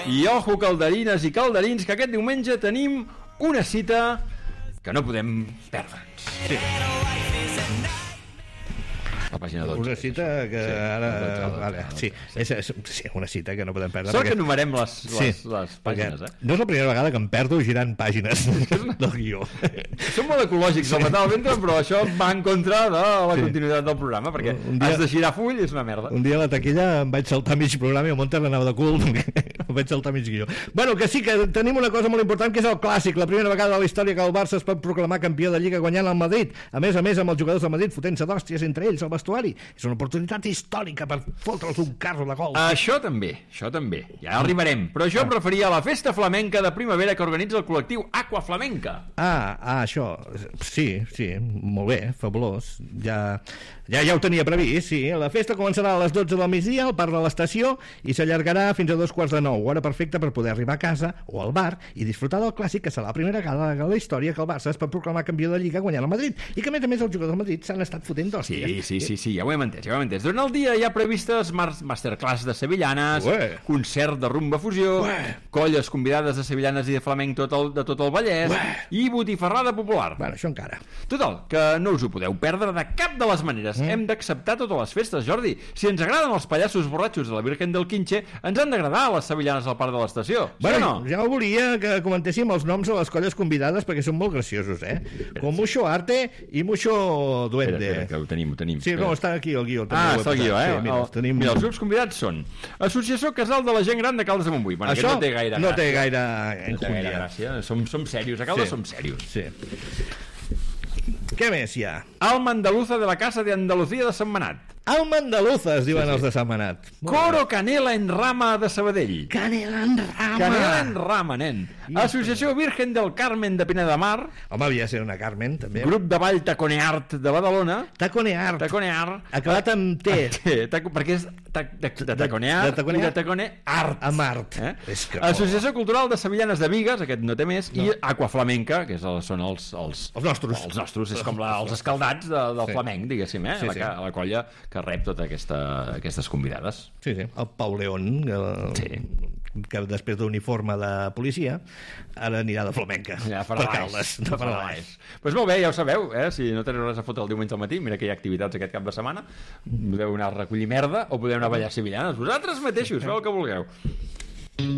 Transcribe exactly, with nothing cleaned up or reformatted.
I ojo, calderines i calderins, que aquest diumenge tenim una cita que no podem perdre'ns. Sí. La pàgina dotze. Una cita que Sí, ara... dotze, Vale, dotze. sí, és, és, sí, una cita que no podem perdre. Sort perquè- que enumerem les, les, Sí, les pàgines, perquè eh? no és la primera vegada que em perdo girant pàgines del guió. Som molt ecològics al matar el ventre, però això va en contra de la Sí. continuïtat del programa, perquè Un dia- has de girar full i és una merda. Un dia a la taquilla em vaig saltar mig programa i el Montes l'anava de cul, em vaig saltar mig guió. Bueno, que sí, que tenim una cosa molt important, que és el clàssic, la primera vegada de la història que el Barça es pot proclamar campió de Lliga guanyant el Madrid. A més a més, amb els jugadors del Madrid fotent-se d'hòsties entre ells al vestuari. És una oportunitat històrica per fotre'ls un carro de gol. Això també, això també. Ja arribarem. Però jo em referia a la festa flamenca de primavera que organitza el col·lectiu Aqua Flamenca. Ah, ah, això, sí, sí, molt bé, fabulós. Ja, ja, ja ho tenia previst, sí. La festa començarà a les dotze del migdia al parc de l'estació i s'allargarà fins a dos quarts de nou, hora perfecta per poder arribar a casa o al bar i disfrutar del clàssic, que serà la primera vegada de la història que el Barça es pot proclamar campió de Lliga guanyant el Madrid, i que a més a més els jugadors del Madrid s'han estat fotent d'hòsties. Sí, sí, sí, sí, ja ho hem entès, ja ho hem entès. Durant el dia hi ha previstes mar- masterclass de sevillanes, Ué. concert de rumba fusió, Ué. colles convidades de sevillanes i de flamenc tot el, de tot el Vallès, Ué. i botifarrada popular. Bueno, això encara. Total, que no us ho podeu perdre de cap de les maneres. Mm. Hem d'acceptar totes les festes, Jordi. Si ens agraden els pallassos borratxos de la Virgen del Quinche, ens han d'agradar les sevillanes al parc de l'estació. Bueno, sí o no? ja volia que comentéssim els noms de les colles convidades perquè són molt graciosos, eh? Com Mucho Arte i Mucho Duende. Espera, espera, que ho tenim, ho tenim. Sí, Espera. no, està aquí el guió. també Ah, ho he està el posat. guió, eh? Sí, mira, el, els tenim... mira, els grups convidats són Associació Casal de la Gent Gran de Caldes de Montbui. Bueno, Això aquest no té gaire no gràcia. té gaire No té gaire enjundia. gràcia. Som, som serios, a Caldes Sí. som serios. Sí. Què més hi ha? Alma Andaluza de la Casa de Andalucía de Sant Manat. Alma andaluza, es diuen els de Sant Manat. Coro Canela en Rama de Sabadell. Canela en rama. Canela en Rama, nen. Associació Virgen del Carmen de Pineda de Mar. Home, havia de ser una Carmen, també. Grup de ball Taconeart de Badalona. Taconeart. Taconeart. Acabat amb T. Té, taco, perquè és ta, de, de taconear de taconear. i de taconeart. Amb art. Eh? És que- Associació Cultural de Sevillanes de Vigues, aquest no té més, no. I Aqua Flamenca, que és el, són els, els, Els nostres. Els nostres, és com la, els escaldats de, del Sí. flamenc, diguéssim, eh? Sí, la, sí. la colla que rep tota aquesta, aquestes convidades. Sí, sí. El Pau León, que, Sí. que després d'uniforme de policia, ara anirà de flamenca. Ja, per Caldes. No farà baix. Pues molt bé, ja ho sabeu, eh? Si no teniu res a fotre el diumenge al matí, mira que hi ha activitats aquest cap de setmana, podeu anar a recollir merda o podeu anar a ballar sevillanes. Vosaltres mateixos, feu el que vulgueu.